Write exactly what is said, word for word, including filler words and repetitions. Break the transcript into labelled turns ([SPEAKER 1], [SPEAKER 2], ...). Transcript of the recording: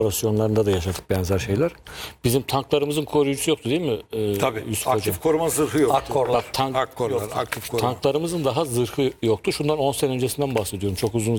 [SPEAKER 1] operasyonlarında da yaşadık benzer şeyler. Bizim tanklarımızın koruyucusu yoktu değil mi? Ee,
[SPEAKER 2] Tabii.
[SPEAKER 1] Yusuf
[SPEAKER 2] Aktif
[SPEAKER 1] Hocam?
[SPEAKER 2] koruma zırhı yok.
[SPEAKER 3] Akkorlar.
[SPEAKER 1] Bak, tank,
[SPEAKER 2] Akkorlar, aktif koruma.
[SPEAKER 1] tanklarımızın daha zırhı yoktu. Şundan on sene öncesinden bahsediyorum. Çok uzun